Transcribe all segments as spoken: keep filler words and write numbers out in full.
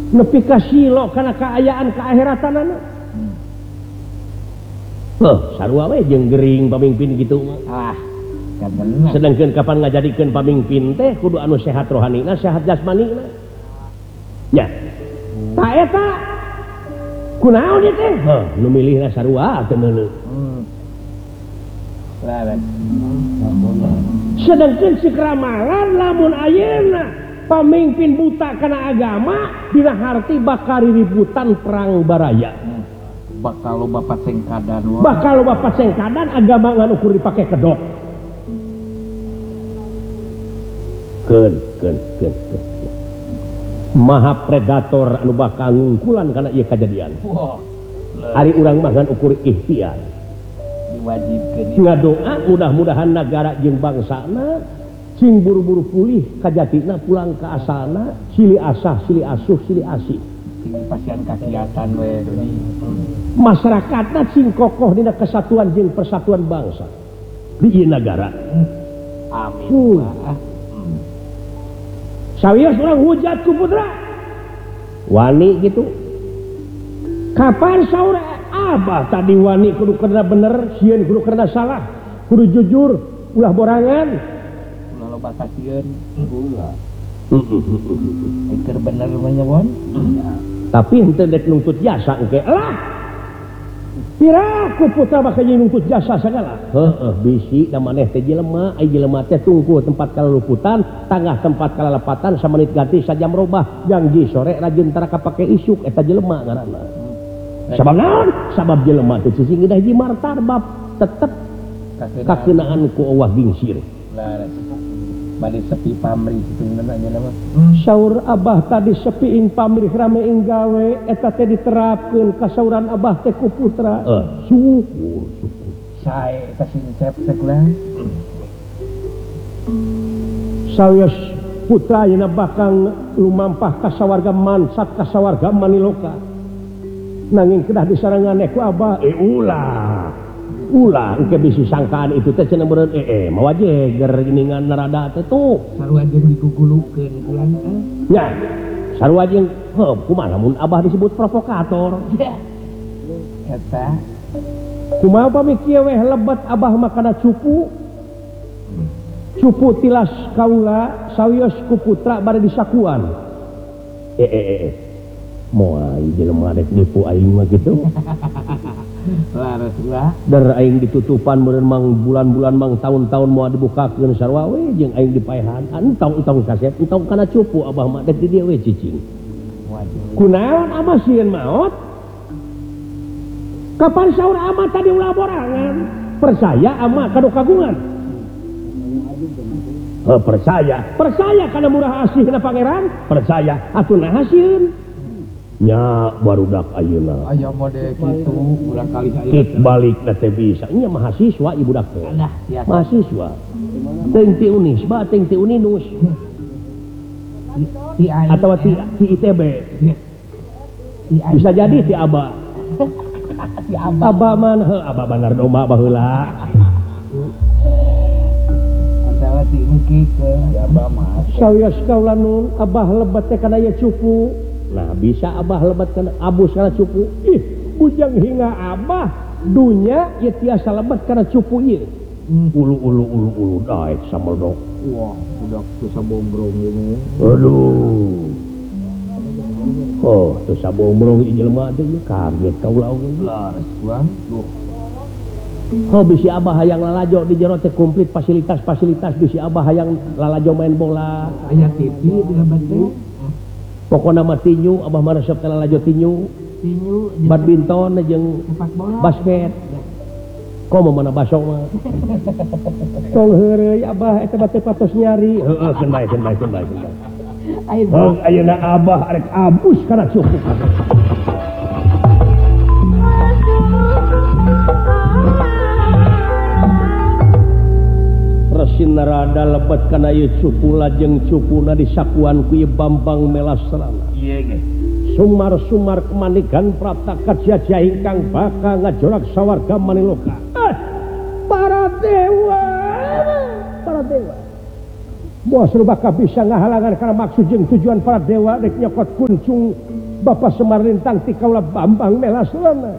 nepi ka silo kana kaayaan kaakhiratana. Heuh, sarua we jeung gering pamimpin kitu mah. Ah, kan bener. Sedengkeun kapan ngajadikeun pamimpin teh kudu anu sehat rohanina, sehat jasmanina. Nya. Ta eta kunaon ieu teh? Heuh, nu milihna sarua teu neuleuh. Hmm. Lawan. Sedengkeun si kramalan lamun ayeuna pamimpin buta kana agama dina harti bakal riributan perang baraya. Bakal loba pasengkadan wae. Bakal loba pasengkadan agama ngan ukur dipake kedok. Keun, keun, keun, keun. Maha predator anu bakal ngungkulan kana ieu kajadian. Wah. Ari urang mah ngan ukur ikhtiar. Diwajibkeun. Ngadoa mudah-mudahan negara jeung bangsana cing buru-buru pulih kajatina pulang ke asalna, silih asah, silih asuh, silih asih. Sing pasian kakiatan we deui. Masyarakatna cing kokoh dina kesatuan jeung persatuan bangsa di ieu nagara. Amin. Hmm. Pak. Sawios urang hujat ku putra. Wani gitu. Kapan saur abah tadi wani kudu kena bener, sieun kudu kena salah, kudu jujur, ulah borangan. Ulah loba kasieun. Ulah. Keur bener mah nyawon. Tapi henteu dek nuntut jasa engke lah. Piraku putra bakal nuntut jasa segala. Heeh, bisi da maneh teh jelema, ai jelema teh tungku tempat kaluluputan, tangah tempat kalalepatan samanit ganti sajam robah, janji sore rajin tara kapake isuk eta jelema ngaranna. Sabab naon? Sabab jelema teh cicing dah hiji martabab tetep kakeunaan ku Allah gingsir. Lah bade sepi pamrih kitu nanya nama. Saur abah tadi sepiin pamrih rame ing gawe eta teh diterapkeun ka sauran abah teh ku putra. Eh, syukur, syukur. Sae eta sing cep-cep lah. Sawios putra ayeuna bakal lumampah ka sawarga mansat ka sawarga maniloka. Nanging kedah disaranganeh ku abah, eh ulah. Ulah engke bisi sangkaan itu teh cenah meureun ee eh, mawa jeger geuningan narada teh tuh. Sarua jeung digugulukeun ulang teh. Nya, sarua jeung heuh kumaha lamun abah disebut provokator. Eta Kumaha pami kieu weh lebet abah mah kana cupu. Cupu tilas kaula sawios ku putra bade disakuan. Eh eh eh. Moal jelema rek nipu aing mah kitu. laras ulah. Dar aing ditutupan meureun mang bulan-bulan mang tahun-tahun moal dibukakeun sarua we jeung aing dipaehan. Entong-entong kasep, entong kana cupu abah mah dek di dieu we cicing. Kunaon abah sieun maot? Kapan saur ama tadi ulah borangan? Percaya ama kado kagungan. Oh, percaya, percaya kana murah asihna pangeran, percaya atuh naha sieun. Nya barudak ayeuna. Aya mode kitu ulah kali aya. Kik balikna teh bisa. Nya mahasiswa ibu dak teh. Alah, siapa? Mahasiswa. Teng ti Unis, ba teng ti Uninus. Ti aing Atawa ti ti I T B. Bisa jadi ti Aba. ti abah. Aba man heuh Aba Bandar Domba baheula. Atawa ti engkikeun ti abah mah. Sawios kaula nun abah lebet teh kana ieu cupu. Nah, bisa abah lebat kana abus kana cupu. Ih, bujang hinga abah dunya ieu tiasa lebat kana cupu ieu. Ulu ulu ulu ulu daek sameldok. Wah, budak teu sabombrong ini. Aduh. Oh, teu sabombrong ieu jelema teh kaget kaula oge. Laras kuang. Duh. Oh, bisi abah hayang lalajo di jero teh komplit fasilitas-fasilitas bisi abah hayang lalajo main bola. Aya T V di lebat teh. Pokona mah tinju, abah mah resep kana lajo tinju, Tinju badminton jeung sepak bola. basket. Komo mana basok mah. Tong heureuy abah eta bate patos nyari. Heeh, keun bae, keun bae, keun bae, keun bae. Heuh, ayeuna abah arek abus kana cukup. Resina rada lebet kana ieu cupu lajeng cupuna disakuan ku ieu Bambang Melasrana. Ieu ge. Sumar-sumar kemanikan prataka jajah ingkang bakal ngajorak sawarga Maniloka. Eh, para dewa, para dewa. Moal bakal bisa ngahalangan kana maksud jeung tujuan para dewa rek nyokot kuncung Bapak Semar Lintang ti kaula Bambang Melasrana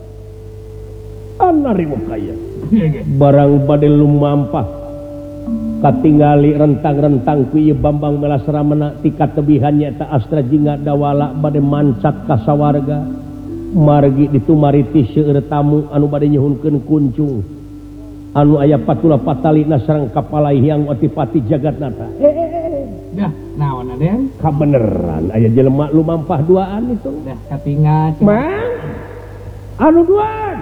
anarimu kaya barang bade lumampah katingali rentang-rentang ku ieu Bambang Melasrana ti katebihannya ta astra jingga dawala bade mancat ka sawarga margi ditumariti seueur tamu anu bade nyuhunkeun kuncung anu aya patula patalina sareng kapalai hyang watipati jagatnata eh eh eh dah naon aden kabeneran aya jelema lumampah duaan itu dah katingal mang anu duaan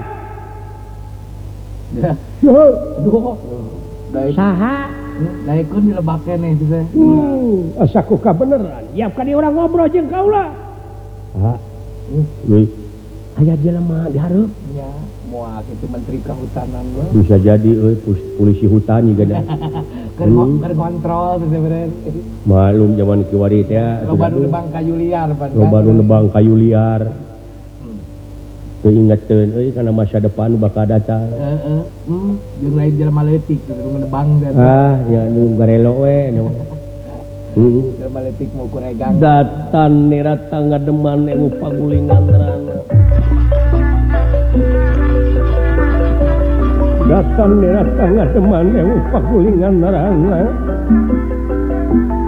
dah Yo, aduh daek saha daekun dilebak keneh itu teh hmm asaku kabeneran ya ka di urang ngobrol jeung kaula ha euy aya jelema dihareup ya moal kitu menteri kehutanan gua bisa jadi euy polisi hutan juga dah keur keur kontrol teh beren malum zaman kiwari teh loba nu nebang kayu liar pan loba nu nebang kayu liar teu ingeteun euy kana masa depan bakal datang heeh hmm jeung lain jelema leutik nu nebang dan ah ya nu garelo we nu heeh jelema leutik mau kuregang datan nirata ngademan emu pagulingan terang datan nirata ngademan emu pagulingan terang